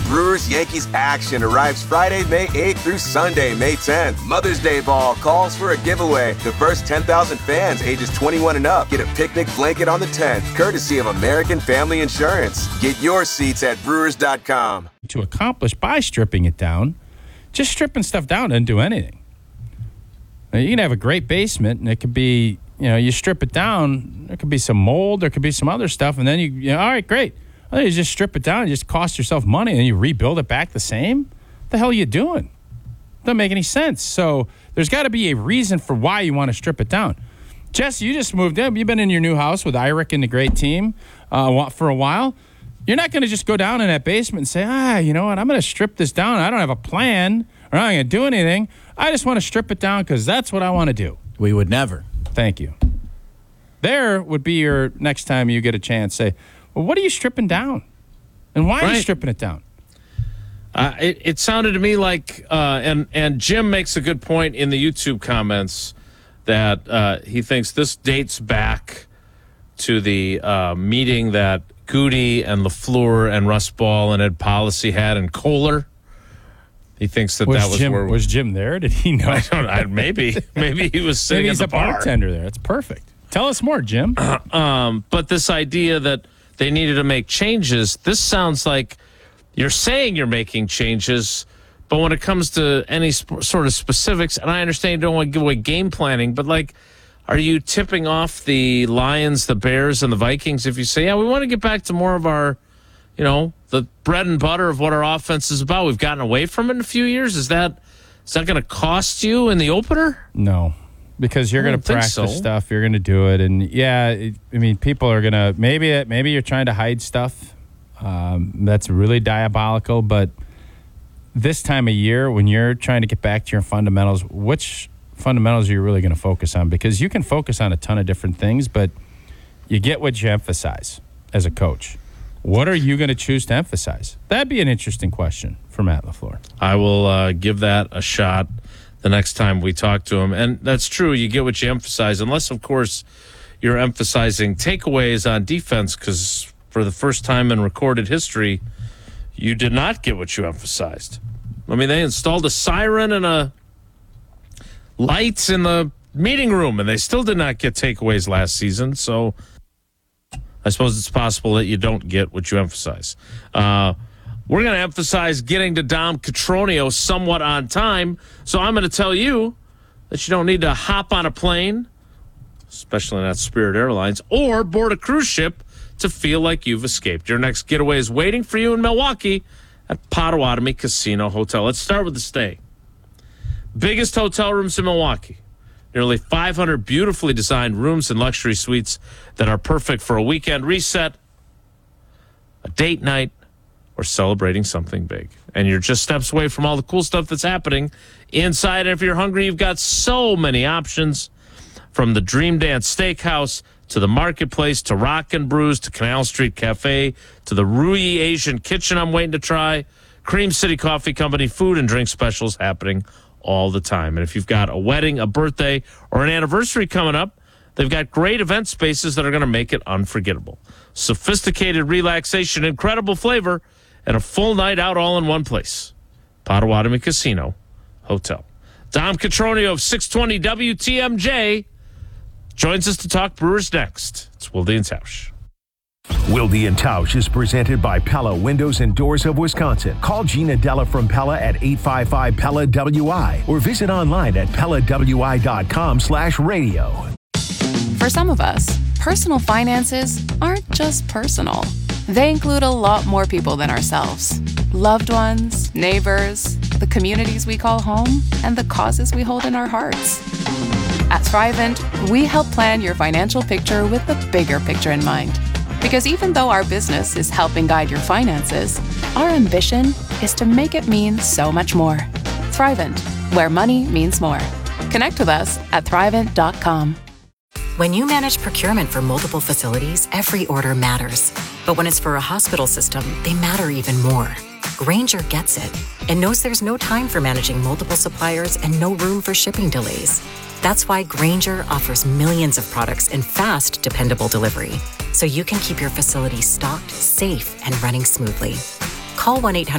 Brewers-Yankees action arrives Friday, May 8th through Sunday, May 10th. Mother's Day Ball calls for a giveaway. The first 10,000 fans ages 21 and up get a picnic blanket on the 10th, courtesy of American Family Insurance. Get your seats at Brewers.com. To accomplish by stripping it down, just stripping stuff down doesn't do anything. Now, you can have a great basement, and it could be, you strip it down, there could be some mold, there could be some other stuff, and then you all right, great. Well, you just strip it down and just cost yourself money, and you rebuild it back the same? What the hell are you doing? Doesn't make any sense. So there's got to be a reason for why you want to strip it down. Jesse, you just moved in. You've been in your new house with Irick and the great team for a while. You're not going to just go down in that basement and say, you know what, I'm going to strip this down. I don't have a plan, or I'm not going to do anything. I just want to strip it down because that's what I want to do. We would never. Thank you. There would be your next time you get a chance, say, well, what are you stripping down? And why are you stripping it down? It sounded to me like, and Jim makes a good point in the YouTube comments that he thinks this dates back to the meeting that Goody and LaFleur and Russ Ball and Ed Policy had in Kohler. He thinks that was Jim, where... Was Jim there? Did he know? I don't know. Maybe he was sitting maybe he's at the a bar. bartender there. That's perfect. Tell us more, Jim. But this idea that they needed to make changes, this sounds like you're saying you're making changes, but when it comes to any sort of specifics, and I understand you don't want to give away game planning, but are you tipping off the Lions, the Bears, and the Vikings if you say, we want to get back to more of our, the bread and butter of what our offense is about? We've gotten away from it in a few years. Is that going to cost you in the opener? No. Because you're going to practice stuff, you're going to do it, and people are going to maybe you're trying to hide stuff. That's really diabolical. But this time of year, when you're trying to get back to your fundamentals, which fundamentals are you really going to focus on? Because you can focus on a ton of different things, but you get what you emphasize as a coach. What are you going to choose to emphasize? That'd be an interesting question for Matt LaFleur. I will give that a shot the next time we talk to him. And that's true. You get what you emphasize, unless, of course, you're emphasizing takeaways on defense, because for the first time in recorded history, you did not get what you emphasized. They installed a siren and lights in the meeting room, and they still did not get takeaways last season. So I suppose it's possible that you don't get what you emphasize. We're going to emphasize getting to Dom Catronio somewhat on time, so I'm going to tell you that you don't need to hop on a plane, especially not Spirit Airlines, or board a cruise ship to feel like you've escaped. Your next getaway is waiting for you in Milwaukee at Potawatomi Casino Hotel. Let's start with the stay. Biggest hotel rooms in Milwaukee. Nearly 500 beautifully designed rooms and luxury suites that are perfect for a weekend reset, a date night, or celebrating something big. And you're just steps away from all the cool stuff that's happening inside. And if you're hungry, you've got so many options, from the Dream Dance Steakhouse to the Marketplace to Rock and Brews to Canal Street Cafe to the Rui Asian Kitchen I'm waiting to try. Cream City Coffee Company, food and drink specials happening all the time. And if you've got a wedding, a birthday, or an anniversary coming up, they've got great event spaces that are going to make it unforgettable. Sophisticated relaxation, incredible flavor, and a full night out all in one place. Potawatomi Casino Hotel. Dom Catronio of 620 WTMJ joins us to talk Brewers next. It's Wilde and Tausch. Wilde and Tausch is presented by Pella Windows and Doors of Wisconsin. Call Gina Della from Pella at 855-PELLA-WI or visit online at PellaWI.com/radio. For some of us, personal finances aren't just personal. They include a lot more people than ourselves. Loved ones, neighbors, the communities we call home, and the causes we hold in our hearts. At Thrivent, we help plan your financial picture with the bigger picture in mind. Because even though our business is helping guide your finances, our ambition is to make it mean so much more. Thrivent, where money means more. Connect with us at Thrivent.com. When you manage procurement for multiple facilities, every order matters. But when it's for a hospital system, they matter even more. Grainger gets it and knows there's no time for managing multiple suppliers and no room for shipping delays. That's why Grainger offers millions of products in fast, dependable delivery, so you can keep your facility stocked, safe, and running smoothly. Call 1-800